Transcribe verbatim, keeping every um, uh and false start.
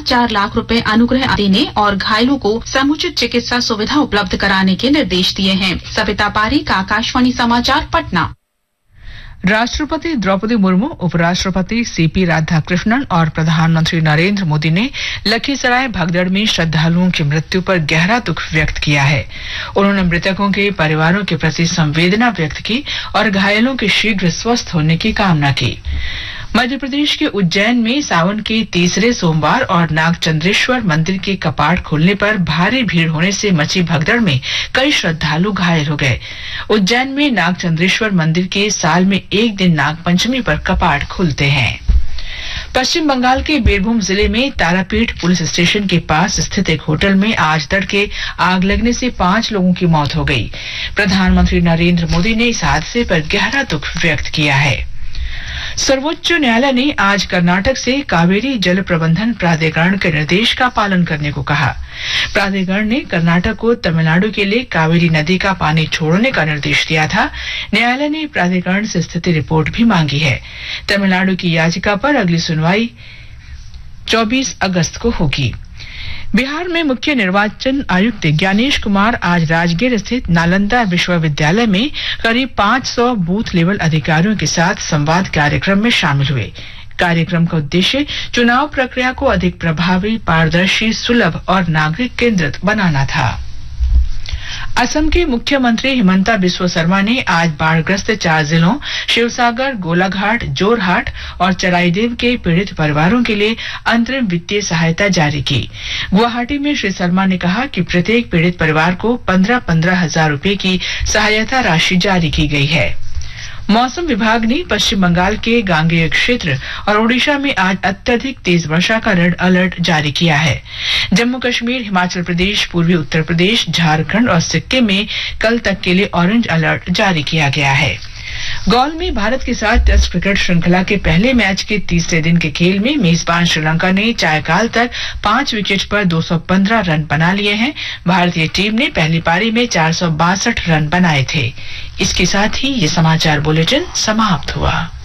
चार लाख रुपए अनुग्रह देने और घायलों को समुचित चिकित्सा सुविधा उपलब्ध कराने के निर्देश दिए हैं। सविता पारीक, आकाशवाणी समाचार, पटना। राष्ट्रपति द्रौपदी मुर्मू, उपराष्ट्रपति सीपी राधाकृष्णन और प्रधानमंत्री नरेंद्र मोदी ने लखीसराय भगदड़ में श्रद्धालुओं की मृत्यु पर गहरा दुख व्यक्त किया है। उन्होंने मृतकों के परिवारों के प्रति संवेदना व्यक्त की और घायलों के शीघ्र स्वस्थ होने की कामना की। मध्य प्रदेश के उज्जैन में सावन के तीसरे सोमवार और नागचंद्रेश्वर मंदिर के कपाट खुलने पर भारी भीड़ होने से मची भगदड़ में कई श्रद्धालु घायल हो गए। उज्जैन में नागचंद्रेश्वर मंदिर के साल में एक दिन नागपंचमी पर कपाट खुलते हैं। पश्चिम बंगाल के बीरभूम जिले में तारापीठ पुलिस स्टेशन के पास स्थित एक होटल में आज तड़के आग लगने से पांच लोगों की मौत हो गई। प्रधानमंत्री नरेंद्र मोदी ने इस हादसे पर गहरा दुख व्यक्त किया है। सर्वोच्च न्यायालय ने आज कर्नाटक से कावेरी जल प्रबंधन प्राधिकरण के निर्देश का पालन करने को कहा। प्राधिकरण ने कर्नाटक को तमिलनाडु के लिए कावेरी नदी का पानी छोड़ने का निर्देश दिया था। न्यायालय ने प्राधिकरण से स्थिति रिपोर्ट भी मांगी है। तमिलनाडु की याचिका पर अगली सुनवाई चौबीस अगस्त को होगी। बिहार में मुख्य निर्वाचन आयुक्त ज्ञानेश कुमार आज राजगीर स्थित नालंदा विश्वविद्यालय में करीब पांच सौ बूथ लेवल अधिकारियों के साथ संवाद कार्यक्रम में शामिल हुए। कार्यक्रम का उद्देश्य चुनाव प्रक्रिया को अधिक प्रभावी, पारदर्शी, सुलभ और नागरिक केंद्रित बनाना था। असम के मुख्यमंत्री हिमंता बिस्वा शर्मा ने आज बाढ़ग्रस्त चार जिलों शिवसागर, गोलाघाट, जोरहाट और चराईदेव के पीड़ित परिवारों के लिए अंतरिम वित्तीय सहायता जारी की। गुवाहाटी में श्री शर्मा ने कहा कि प्रत्येक पीड़ित परिवार को पंद्रह पंद्रह हजार रूपये की सहायता राशि जारी की गई है। मौसम विभाग ने पश्चिम बंगाल के गांगेय क्षेत्र और ओडिशा में आज अत्यधिक तेज वर्षा का रेड अलर्ट जारी किया है। जम्मू कश्मीर, हिमाचल प्रदेश, पूर्वी उत्तर प्रदेश, झारखंड और सिक्किम में कल तक के लिए ऑरेंज अलर्ट जारी किया गया है। गौल में भारत के साथ टेस्ट क्रिकेट श्रृंखला के पहले मैच के तीसरे दिन के खेल में मेजबान श्रीलंका ने चायकाल तक पांच विकेट पर दो सौ पंद्रह रन बना लिए हैं। भारतीय टीम ने पहली पारी में चार सौ बासठ रन बनाए थे। इसके साथ ही ये समाचार बुलेटिन समाप्त हुआ।